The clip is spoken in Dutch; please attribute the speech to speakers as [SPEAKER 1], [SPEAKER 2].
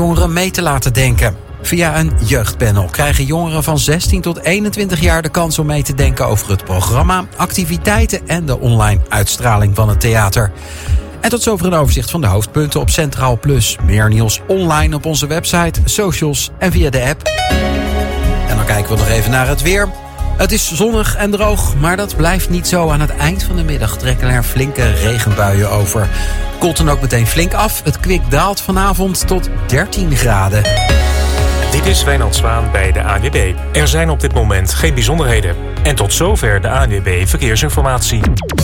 [SPEAKER 1] jongeren mee te laten denken. Via een jeugdpanel krijgen jongeren van 16 tot 21 jaar de kans om mee te denken over het programma, activiteiten en de online uitstraling van het theater. En tot zover een overzicht van de hoofdpunten op Centraal Plus. Meer nieuws online op onze website, socials en via de app. En dan kijken we nog even naar het weer. Het is zonnig en droog, maar dat blijft niet zo. Aan het eind van de middag trekken er flinke regenbuien over. Koelt dan ook meteen flink af. Het kwik daalt vanavond tot 13 graden.
[SPEAKER 2] Dit is Wijnand Zwaan bij de ANWB. Er zijn op dit moment geen bijzonderheden. En tot zover de ANWB Verkeersinformatie.